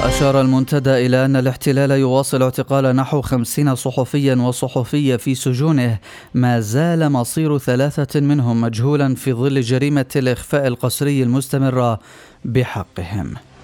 وأشار المنتدى إلى أن الاحتلال يواصل اعتقال نحو 50 صحفيا وصحفية في سجونه، ما زال مصير 3 منهم مجهولا في ظل جريمة الإخفاء القسري المستمرة بحقهم.